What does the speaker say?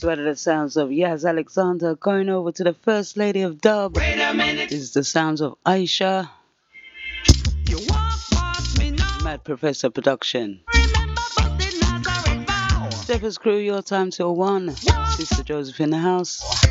One of the sounds of Yaz Alexander going over to the First Lady of Dub. Wait a minute. This is the sounds of Aisha. You walk past me now. Mad Professor Production. Remember but the Nazareth vow. Stephens Crew, your time till 1. Sister Joseph in the house.